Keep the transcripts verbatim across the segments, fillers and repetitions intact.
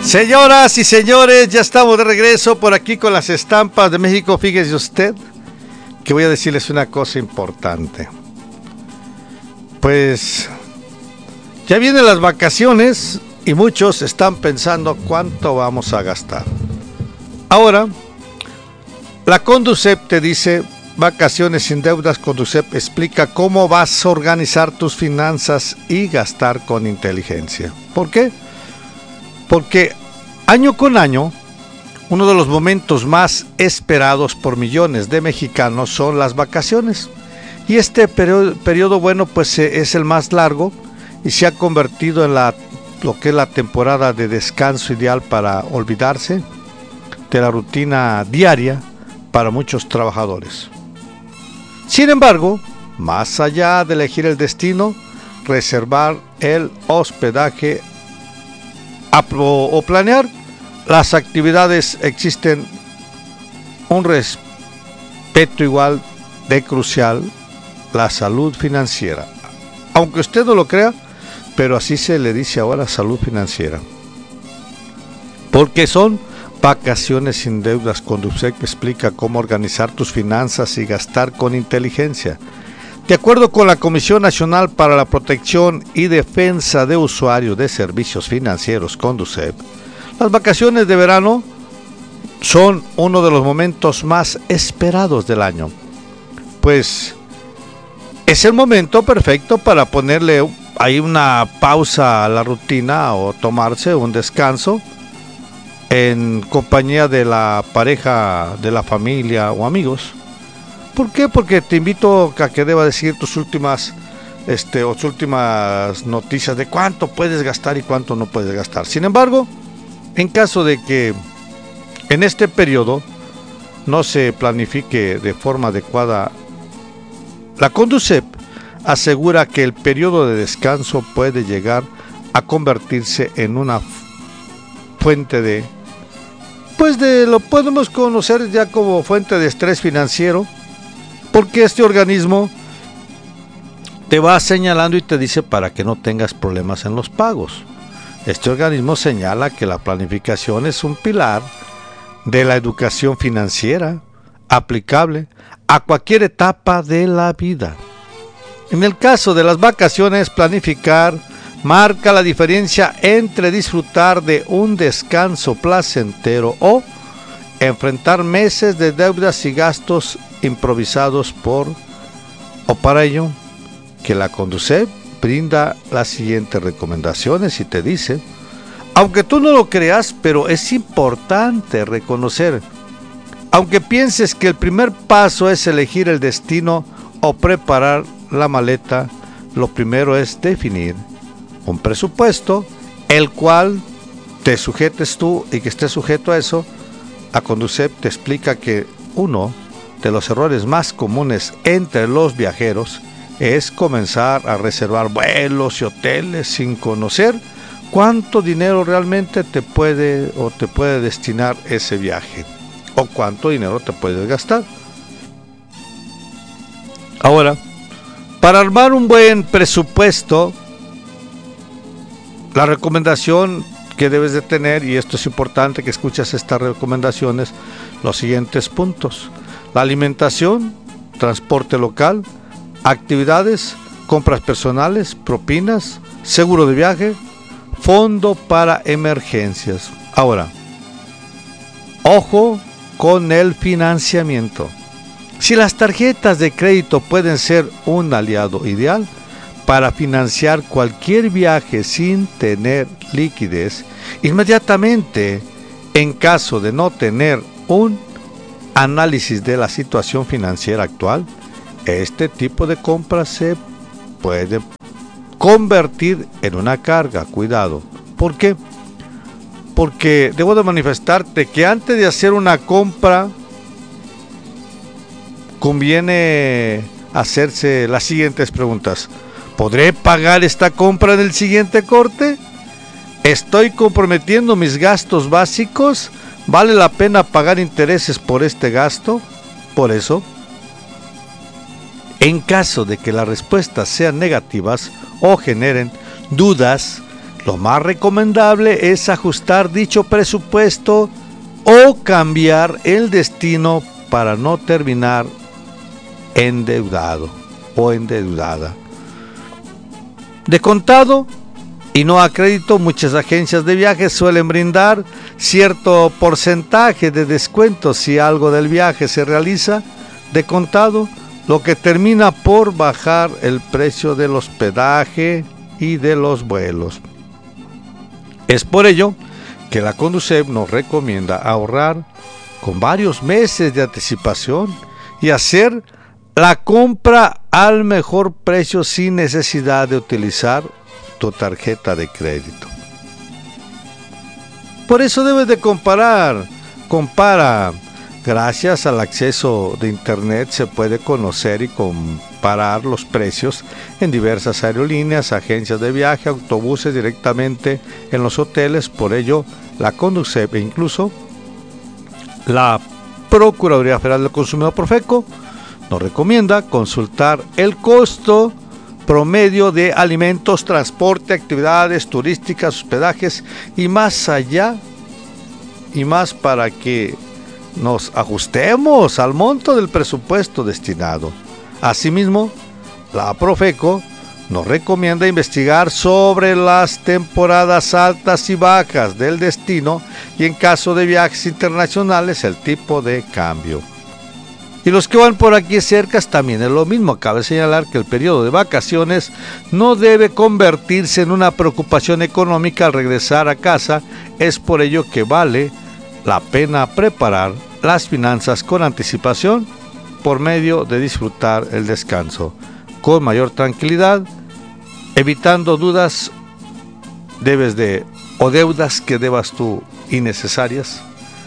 Señoras y señores, ya estamos de regreso por aquí con las estampas de México. Fíjese usted que voy a decirles una cosa importante. Pues ya vienen las vacaciones y muchos están pensando cuánto vamos a gastar. Ahora, la Conducep te dice, vacaciones sin deudas. Conducep explica cómo vas a organizar tus finanzas y gastar con inteligencia. ¿Por qué? Porque año con año, uno de los momentos más esperados por millones de mexicanos son las vacaciones. Y este periodo, periodo bueno, pues es el más largo y se ha convertido en la, lo que es la temporada de descanso ideal para olvidarse de la rutina diaria para muchos trabajadores. Sin embargo, más allá de elegir el destino, reservar el hospedaje o planear las actividades, existen un respeto igual de crucial, la salud financiera. Aunque usted no lo crea, pero así se le dice ahora, salud financiera. Porque son vacaciones sin deudas. Conducep explica cómo organizar tus finanzas y gastar con inteligencia. De acuerdo con la Comisión Nacional para la Protección y Defensa de Usuarios de Servicios Financieros, Conducep, las vacaciones de verano son uno de los momentos más esperados del año, pues es el momento perfecto para ponerle ahí una pausa a la rutina o tomarse un descanso en compañía de la pareja, de la familia o amigos. ¿Por qué? Porque te invito a que debas decir tus últimas, este, o tus últimas noticias de cuánto puedes gastar y cuánto no puedes gastar. Sin embargo, en caso de que en este periodo no se planifique de forma adecuada, la Conducep asegura que el periodo de descanso puede llegar a convertirse en una fuente de, pues de lo podemos conocer ya como fuente de estrés financiero, porque este organismo te va señalando y te dice para que no tengas problemas en los pagos. Este organismo señala que la planificación es un pilar de la educación financiera aplicable a cualquier etapa de la vida. En el caso de las vacaciones, planificar marca la diferencia entre disfrutar de un descanso placentero o enfrentar meses de deudas y gastos improvisados por o para ello que la Conducep brinda las siguientes recomendaciones y te dice, aunque tú no lo creas, pero es importante reconocer, aunque pienses que el primer paso es elegir el destino o preparar la maleta, lo primero es definir un presupuesto, el cual te sujetes tú y que estés sujeto a eso. A Conducep te explica que uno de los errores más comunes entre los viajeros es comenzar a reservar vuelos y hoteles sin conocer cuánto dinero realmente te puede o te puede destinar ese viaje o cuánto dinero te puedes gastar. Ahora, para armar un buen presupuesto, la recomendación que debes de tener, y esto es importante que escuches estas recomendaciones, los siguientes puntos: la alimentación, transporte local, actividades, compras personales, propinas, seguro de viaje, fondo para emergencias. Ahora, ojo con el financiamiento. Si las tarjetas de crédito pueden ser un aliado ideal para financiar cualquier viaje sin tener liquidez, inmediatamente, en caso de no tener un análisis de la situación financiera actual, este tipo de compras se puede convertir en una carga. Cuidado. ¿Por qué? Porque debo de manifestarte que antes de hacer una compra conviene hacerse las siguientes preguntas. ¿Podré pagar esta compra en el siguiente corte? ¿Estoy comprometiendo mis gastos básicos? ¿Vale la pena pagar intereses por este gasto? Por eso, en caso de que las respuestas sean negativas o generen dudas, Lo más recomendable es ajustar dicho presupuesto o cambiar el destino para no terminar endeudado o endeudada. De contado y no a crédito, muchas agencias de viajes suelen brindar cierto porcentaje de descuento si algo del viaje se realiza de contado, lo que termina por bajar el precio del hospedaje y de los vuelos. Es por ello que la Conducef nos recomienda ahorrar con varios meses de anticipación y hacer la compra al mejor precio sin necesidad de utilizar tu tarjeta de crédito. Por eso debes de comparar, compara. Gracias al acceso de internet se puede conocer y comparar los precios en diversas aerolíneas, agencias de viaje, autobuses directamente en los hoteles. Por ello, la Conducef e incluso la Procuraduría Federal del Consumidor, Profeco, nos recomienda consultar el costo promedio de alimentos, transporte, actividades turísticas, hospedajes y más allá y más para que nos ajustemos al monto del presupuesto destinado. Asimismo, la Profeco nos recomienda investigar sobre las temporadas altas y bajas del destino y en caso de viajes internacionales el tipo de cambio. Y los que van por aquí cerca también es lo mismo. Cabe señalar que el periodo de vacaciones no debe convertirse en una preocupación económica al regresar a casa. Es por ello que vale la pena preparar las finanzas con anticipación por medio de disfrutar el descanso con mayor tranquilidad, evitando dudas debes de o deudas que debas tú innecesarias.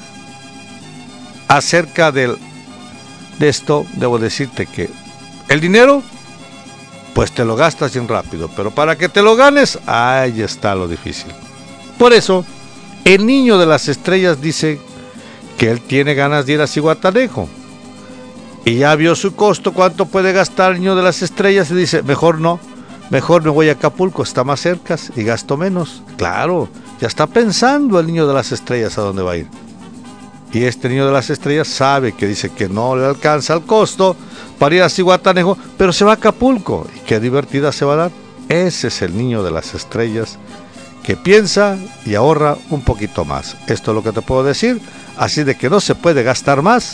Acerca del de esto debo decirte que el dinero pues te lo gastas bien rápido, pero para que te lo ganes, ahí está lo difícil. Por eso el niño de las estrellas dice que él tiene ganas de ir a Zihuatanejo y ya vio su costo, cuánto puede gastar el niño de las estrellas, y dice, mejor no, mejor me voy a Acapulco, está más cerca y gasto menos. Claro, ya está pensando el niño de las estrellas a dónde va a ir. Y este niño de las estrellas sabe que dice que no le alcanza el costo para ir a Zihuatanejo, pero se va a Acapulco. Y qué divertida se va a dar. Ese es el niño de las estrellas que piensa y ahorra un poquito más. Esto es lo que te puedo decir. Así de que no se puede gastar más,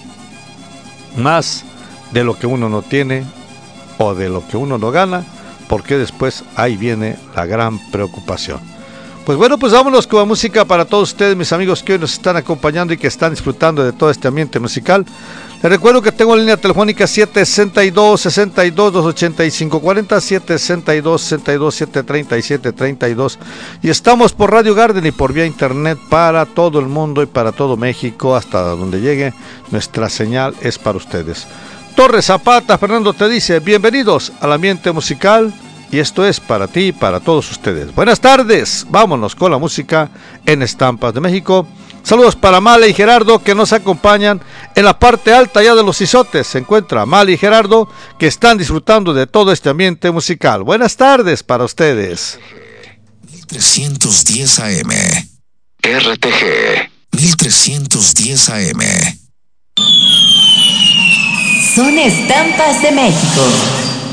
más de lo que uno no tiene o de lo que uno no gana, porque después ahí viene la gran preocupación. Pues bueno, pues vámonos con la música para todos ustedes, mis amigos que hoy nos están acompañando y que están disfrutando de todo este ambiente musical. Les recuerdo que tengo la línea telefónica siete sesenta y dos, sesenta y dos, doscientos ochenta y cinco cuarenta, siete sesenta y dos, sesenta y dos, setecientos treinta y siete, treinta y dos. Y estamos por Radio Garden y por vía internet para todo el mundo y para todo México, hasta donde llegue. Nuestra señal es para ustedes. Torres Zapata, Fernando te dice, bienvenidos al ambiente musical. Y esto es para ti y para todos ustedes. Buenas tardes, vámonos con la música en Estampas de México. Saludos para Male y Gerardo que nos acompañan en la parte alta ya de los Izotes. Se encuentra Male y Gerardo que están disfrutando de todo este ambiente musical. Buenas tardes para ustedes. mil trescientos diez A M R T G mil trescientos diez A M. Son Estampas de México.